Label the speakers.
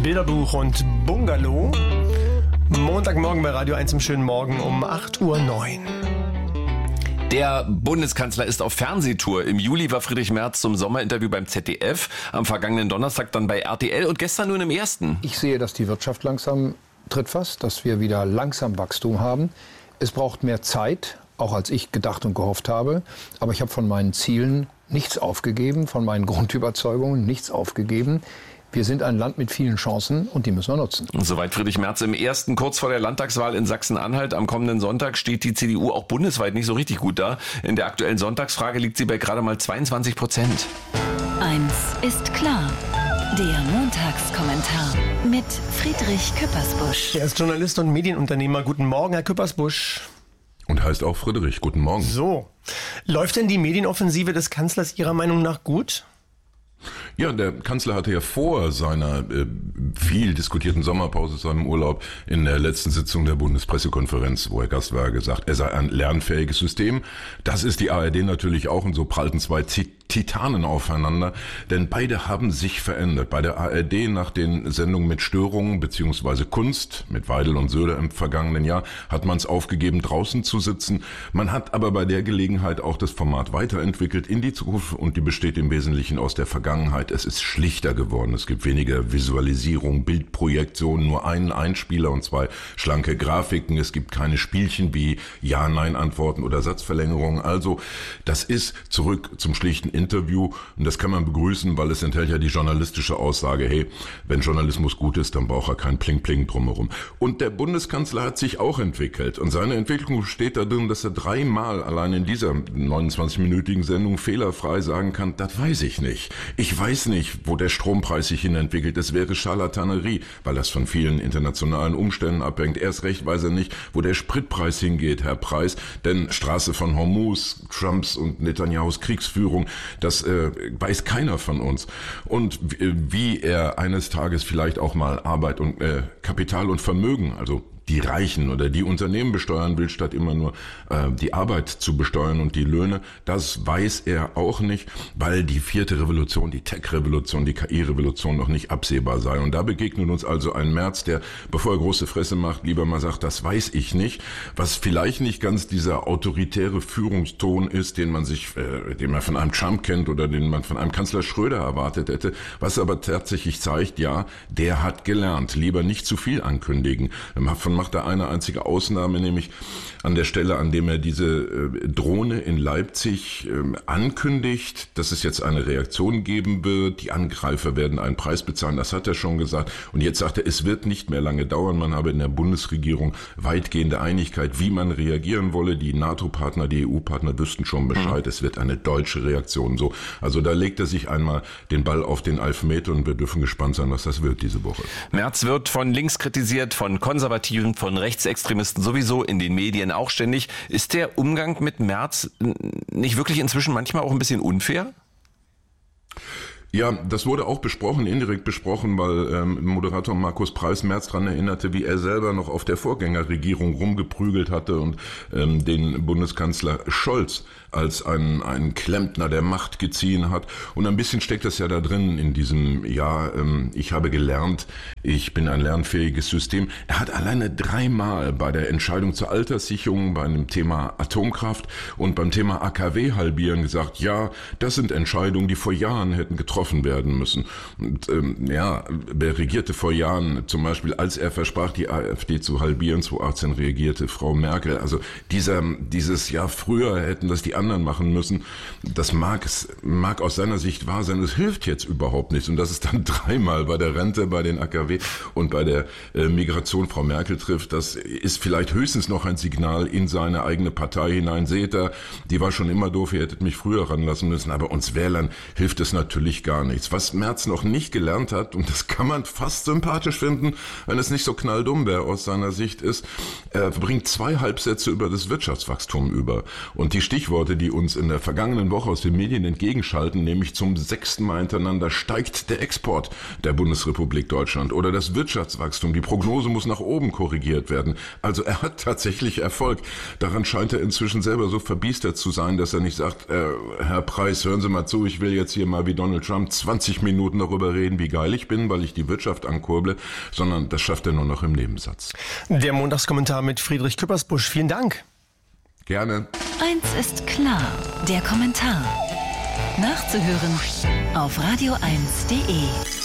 Speaker 1: Bilderbuch und Bungalow. Montagmorgen bei Radio 1 im schönen Morgen um 8.09 Uhr.
Speaker 2: Der Bundeskanzler ist auf Fernsehtour. Im Juli war Friedrich Merz zum Sommerinterview beim ZDF, am vergangenen Donnerstag dann bei RTL und gestern nun im Ersten.
Speaker 3: Ich sehe, dass die Wirtschaft langsam tritt fast, dass wir wieder langsam Wachstum haben. Es braucht mehr Zeit, auch als ich gedacht und gehofft habe. Aber ich habe von meinen Zielen nichts aufgegeben, von meinen Grundüberzeugungen nichts aufgegeben. Wir sind ein Land mit vielen Chancen und die müssen wir nutzen.
Speaker 2: Soweit Friedrich Merz im Ersten. Kurz vor der Landtagswahl in Sachsen-Anhalt am kommenden Sonntag steht die CDU auch bundesweit nicht so richtig gut da. In der aktuellen Sonntagsfrage liegt sie bei gerade mal 22%.
Speaker 4: Eins ist klar. Der Montagskommentar mit Friedrich Küppersbusch.
Speaker 1: Er ist Journalist und Medienunternehmer. Guten Morgen, Herr Küppersbusch.
Speaker 5: Und heißt auch Friedrich. Guten Morgen.
Speaker 1: So, läuft denn die Medienoffensive des Kanzlers Ihrer Meinung nach gut?
Speaker 5: Ja, der Kanzler hatte ja vor seiner viel diskutierten Sommerpause, seinem Urlaub, in der letzten Sitzung der Bundespressekonferenz, wo er Gast war, gesagt, er sei ein lernfähiges System. Das ist die ARD natürlich auch, und so prallten zwei Titanen aufeinander, denn beide haben sich verändert. Bei der ARD nach den Sendungen mit Störungen beziehungsweise Kunst, mit Weidel und Söder im vergangenen Jahr, hat man es aufgegeben, draußen zu sitzen. Man hat aber bei der Gelegenheit auch das Format weiterentwickelt in die Zukunft, und die besteht im Wesentlichen aus der Vergangenheit. Es ist schlichter geworden. Es gibt weniger Visualisierung, Bildprojektion, nur einen Einspieler und zwei schlanke Grafiken. Es gibt keine Spielchen wie Ja-Nein-Antworten oder Satzverlängerungen. Also das ist zurück zum schlichten Interview, und das kann man begrüßen, weil es enthält ja die journalistische Aussage, hey, wenn Journalismus gut ist, dann braucht er kein Pling-Pling drumherum. Und der Bundeskanzler hat sich auch entwickelt, und seine Entwicklung steht darin, dass er dreimal allein in dieser 29-minütigen Sendung fehlerfrei sagen kann, das weiß ich nicht. Ich weiß nicht, wo der Strompreis sich hin entwickelt. Das wäre Scharlatanerie, weil das von vielen internationalen Umständen abhängt. Erst recht weiß er nicht, wo der Spritpreis hingeht, Herr Preis, denn Straße von Hormuz, Trumps und Netanyahus Kriegsführung, das weiß keiner von uns. Und wie er eines Tages vielleicht auch mal Arbeit und Kapital und Vermögen, also die Reichen oder die Unternehmen besteuern will, statt immer nur die Arbeit zu besteuern und die Löhne, das weiß er auch nicht, weil die vierte Revolution, die Tech-Revolution, die KI-Revolution noch nicht absehbar sei. Und da begegnet uns also ein Merz, der, bevor er große Fresse macht, lieber mal sagt, das weiß ich nicht, was vielleicht nicht ganz dieser autoritäre Führungston ist, den man von einem Trump kennt oder den man von einem Kanzler Schröder erwartet hätte, was aber tatsächlich zeigt, ja, der hat gelernt, lieber nicht zu viel ankündigen. Davon macht er eine einzige Ausnahme, nämlich an der Stelle, an dem er diese Drohne in Leipzig ankündigt, dass es jetzt eine Reaktion geben wird. Die Angreifer werden einen Preis bezahlen, das hat er schon gesagt. Und jetzt sagt er, es wird nicht mehr lange dauern. Man habe in der Bundesregierung weitgehende Einigkeit, wie man reagieren wolle. Die NATO-Partner, die EU-Partner wüssten schon Bescheid. Es wird eine deutsche Reaktion. So, also da legt er sich einmal den Ball auf den Elfmeter, und wir dürfen gespannt sein, was das wird diese Woche.
Speaker 2: Merz wird von links kritisiert, von Konservativen, von Rechtsextremisten sowieso, in den Medien auch ständig. Ist der Umgang mit Merz nicht wirklich inzwischen manchmal auch ein bisschen unfair?
Speaker 5: Ja, das wurde auch besprochen, indirekt besprochen, weil Moderator Markus Preis Merz daran erinnerte, wie er selber noch auf der Vorgängerregierung rumgeprügelt hatte und den Bundeskanzler Scholz als einen Klempner der Macht geziehen hat. Und ein bisschen steckt das ja da drin in diesem, ich habe gelernt, ich bin ein lernfähiges System. Er hat alleine dreimal bei der Entscheidung zur Alterssicherung, bei dem Thema Atomkraft und beim Thema AKW halbieren gesagt, ja, das sind Entscheidungen, die vor Jahren hätten getroffen werden müssen. Und wer regierte vor Jahren, zum Beispiel als er versprach, die AfD zu halbieren, 2018 reagierte Frau Merkel. Also dieses Jahr früher hätten das die anderen machen müssen, das mag aus seiner Sicht wahr sein, es hilft jetzt überhaupt nicht. Und dass es dann dreimal bei der Rente, bei den AKW und bei der Migration Frau Merkel trifft, das ist vielleicht höchstens noch ein Signal in seine eigene Partei hinein. Seht ihr, die war schon immer doof, ihr hättet mich früher ranlassen müssen, aber uns Wählern hilft es natürlich gar nichts. Was Merz noch nicht gelernt hat, und das kann man fast sympathisch finden, wenn es nicht so knalldumm wäre aus seiner Sicht ist, er bringt 2 Halbsätze über das Wirtschaftswachstum über. Und die Stichworte, die uns in der vergangenen Woche aus den Medien entgegenschalten, nämlich zum 6. Mal hintereinander steigt der Export der Bundesrepublik Deutschland oder das Wirtschaftswachstum. Die Prognose muss nach oben korrigiert werden. Also er hat tatsächlich Erfolg. Daran scheint er inzwischen selber so verbiestert zu sein, dass er nicht sagt, Herr Preis, hören Sie mal zu, ich will jetzt hier mal wie Donald Trump insgesamt 20 Minuten darüber reden, wie geil ich bin, weil ich die Wirtschaft ankurble, sondern das schafft er nur noch im Nebensatz.
Speaker 1: Der Montagskommentar mit Friedrich Küppersbusch. Vielen Dank.
Speaker 5: Gerne.
Speaker 4: Eins ist klar, der Kommentar. Nachzuhören auf radio1.de.